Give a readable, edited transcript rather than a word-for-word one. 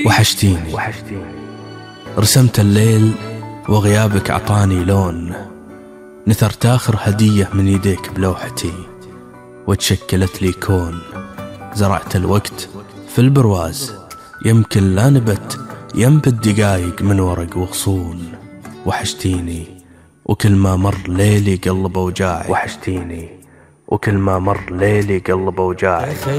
وحشتيني. رسمت الليل وغيابك عطاني لون، نثرت آخر هدية من يديك بلوحتي وتشكلت لي كون. زرعت الوقت في البرواز، يمكن لا ينبت دقايق من ورق وغصون. وحشتيني وكل ما مر ليلي قلب أوجاعي. وحشتيني وكل ما مر ليلي قلب أوجاعي.